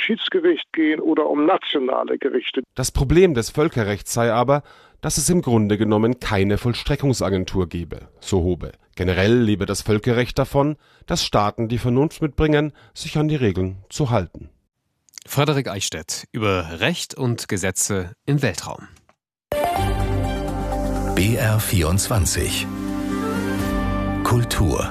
Schiedsgericht gehen oder um nationale Gerichte. Das Problem des Völkerrechts sei aber, dass es im Grunde genommen keine Vollstreckungsagentur gebe, so Hobe. Generell lebe das Völkerrecht davon, dass Staaten die Vernunft mitbringen, sich an die Regeln zu halten. Frederik Eichstädt über Recht und Gesetze im Weltraum. BR24 Kultur.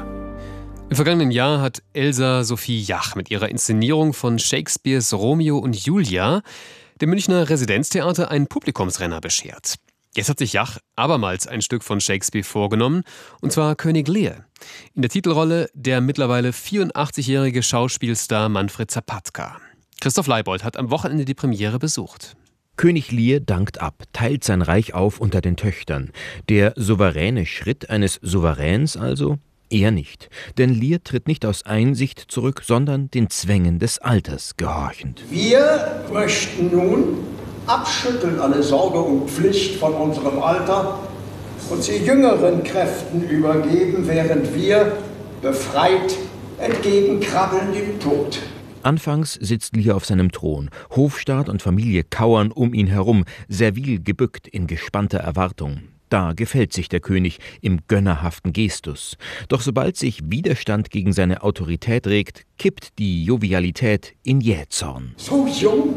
Im vergangenen Jahr hat Elsa Sophie Jach mit ihrer Inszenierung von Shakespeares Romeo und Julia dem Münchner Residenztheater einen Publikumsrenner beschert. Jetzt hat sich Jach abermals ein Stück von Shakespeare vorgenommen, und zwar König Lear. In der Titelrolle der mittlerweile 84-jährige Schauspielstar Manfred Zapatka. Christoph Leibold hat am Wochenende die Premiere besucht. König Lear dankt ab, teilt sein Reich auf unter den Töchtern. Der souveräne Schritt eines Souveräns also? Eher nicht. Denn Lear tritt nicht aus Einsicht zurück, sondern den Zwängen des Alters gehorchend. Wir möchten nun abschütteln alle Sorge und Pflicht von unserem Alter und sie jüngeren Kräften übergeben, während wir befreit entgegenkrabbeln dem Tod. Anfangs sitzt Lear auf seinem Thron. Hofstaat und Familie kauern um ihn herum, servil gebückt in gespannter Erwartung. Da gefällt sich der König im gönnerhaften Gestus. Doch sobald sich Widerstand gegen seine Autorität regt, kippt die Jovialität in Jähzorn. So jung,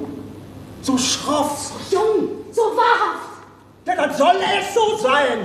so schroff, so jung, so wahrhaft. Ja, dann soll es so sein.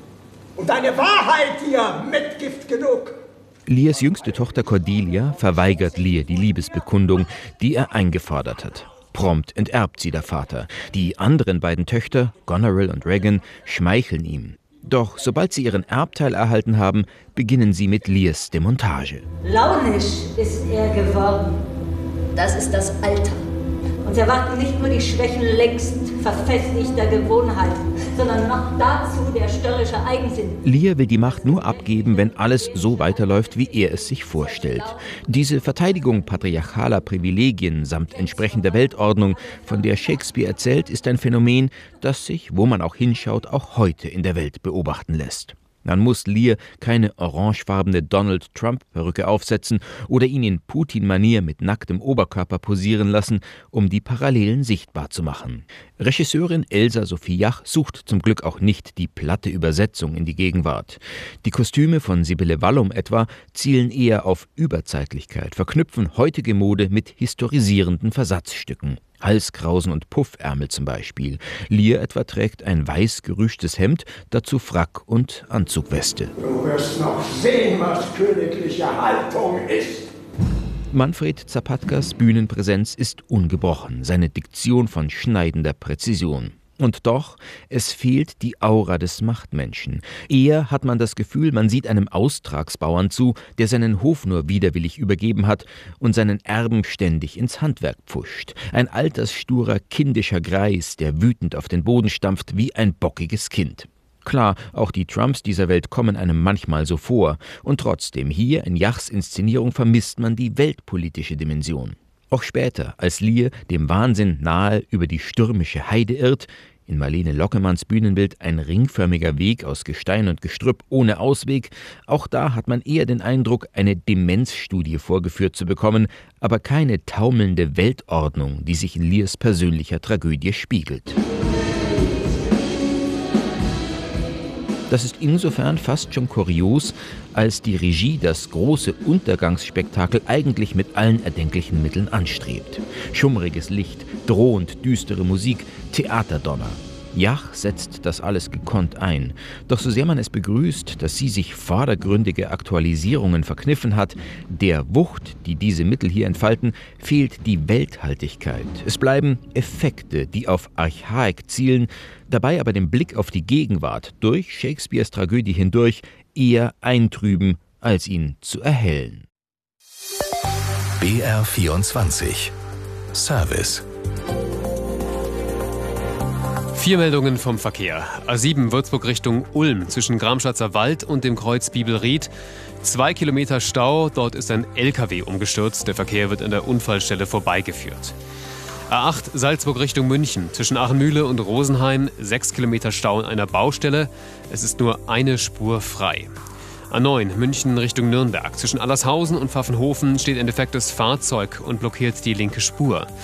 Und deine Wahrheit hier Mitgift genug. Lears jüngste Tochter Cordelia verweigert Lear die Liebesbekundung, die er eingefordert hat. Prompt enterbt sie der Vater. Die anderen beiden Töchter, Goneril und Regan, schmeicheln ihm. Doch sobald sie ihren Erbteil erhalten haben, beginnen sie mit Lears Demontage. Launisch ist er geworden. Das ist das Alter. Uns erwarten nicht nur die Schwächen längst verfestigter Gewohnheiten, sondern noch dazu der störrische Eigensinn. Lear will die Macht nur abgeben, wenn alles so weiterläuft, wie er es sich vorstellt. Diese Verteidigung patriarchaler Privilegien samt entsprechender Weltordnung, von der Shakespeare erzählt, ist ein Phänomen, das sich, wo man auch hinschaut, auch heute in der Welt beobachten lässt. Dann muss Lear keine orangefarbene Donald-Trump-Perücke aufsetzen oder ihn in Putin-Manier mit nacktem Oberkörper posieren lassen, um die Parallelen sichtbar zu machen. Regisseurin Elsa Sophie Jach sucht zum Glück auch nicht die platte Übersetzung in die Gegenwart. Die Kostüme von Sibylle Wallum etwa zielen eher auf Überzeitlichkeit, verknüpfen heutige Mode mit historisierenden Versatzstücken. Halskrausen und Puffärmel zum Beispiel. Lear etwa trägt ein weiß gerüschtes Hemd, dazu Frack und Anzugweste. Du wirst noch sehen, was königliche Haltung ist. Manfred Zapatkas Bühnenpräsenz ist ungebrochen, seine Diktion von schneidender Präzision. Und doch, es fehlt die Aura des Machtmenschen. Eher hat man das Gefühl, man sieht einem Austragsbauern zu, der seinen Hof nur widerwillig übergeben hat und seinen Erben ständig ins Handwerk pfuscht. Ein alterssturer, kindischer Greis, der wütend auf den Boden stampft wie ein bockiges Kind. Klar, auch die Trumps dieser Welt kommen einem manchmal so vor. Und trotzdem, hier in Jachs Inszenierung vermisst man die weltpolitische Dimension. Auch später, als Lear dem Wahnsinn nahe über die stürmische Heide irrt, in Marlene Lockemanns Bühnenbild ein ringförmiger Weg aus Gestein und Gestrüpp ohne Ausweg, auch da hat man eher den Eindruck, eine Demenzstudie vorgeführt zu bekommen, aber keine taumelnde Weltordnung, die sich in Lears persönlicher Tragödie spiegelt. Das ist insofern fast schon kurios, als die Regie das große Untergangsspektakel eigentlich mit allen erdenklichen Mitteln anstrebt. Schummriges Licht, drohend düstere Musik, Theaterdonner. Jach setzt das alles gekonnt ein. Doch so sehr man es begrüßt, dass sie sich vordergründige Aktualisierungen verkniffen hat, der Wucht, die diese Mittel hier entfalten, fehlt die Welthaltigkeit. Es bleiben Effekte, die auf Archaik zielen, dabei aber den Blick auf die Gegenwart durch Shakespeares Tragödie hindurch eher eintrüben, als ihn zu erhellen. BR24 Service. 4 Meldungen vom Verkehr. A7 Würzburg Richtung Ulm zwischen Gramschatzer Wald und dem Kreuz Biebelried. 2 Kilometer Stau, dort ist ein LKW umgestürzt. Der Verkehr wird an der Unfallstelle vorbeigeführt. A8 Salzburg Richtung München zwischen Achenmühle und Rosenheim. 6 Kilometer Stau in einer Baustelle. Es ist nur eine Spur frei. A9 München Richtung Nürnberg. Zwischen Allershausen und Pfaffenhofen steht ein defektes Fahrzeug und blockiert die linke Spur.